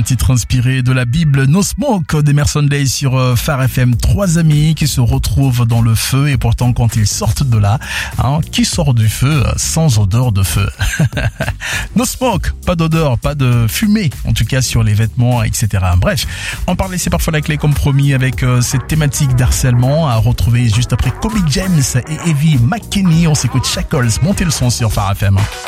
titre inspiré de la Bible, No Smoke d'Emerson Day sur Phare FM. 3 amis qui se retrouvent dans le feu et pourtant quand ils sortent de là, qui sort du feu sans odeur de feu? No Smoke, pas d'odeur, pas de fumée, en tout cas sur les vêtements, etc. Bref, on parle laisser parfois la clé comme promis avec cette thématique d'harcèlement à retrouver juste après Kobe James et Evie McKinney. On s'écoute Shackles, montez le son sur Phare FM.